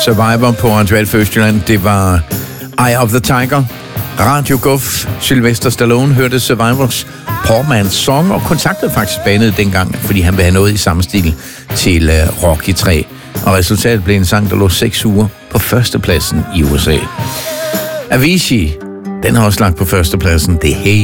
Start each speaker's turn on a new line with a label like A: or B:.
A: Survivor på Radio 1 Østjylland. Det var Eye of the Tiger. Radio Guf. Sylvester Stallone hørte Survivors Poorman's Song og kontaktede faktisk bandet dengang, fordi han ville have noget i samme stil til Rocky 3. Og resultatet blev en sang, der lå 6 uger på førstepladsen i USA. Avicii, den har også lagt på førstepladsen. Det